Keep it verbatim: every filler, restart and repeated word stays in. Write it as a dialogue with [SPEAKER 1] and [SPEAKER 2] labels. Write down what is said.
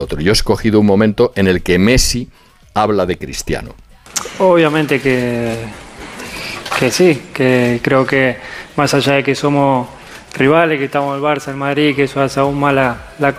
[SPEAKER 1] otro. Yo he escogido un momento en el que Messi habla de Cristiano.
[SPEAKER 2] Obviamente que, que sí, que creo que más allá de que somos rivales, que estamos el Barça, el Madrid, que eso hace aún más la, la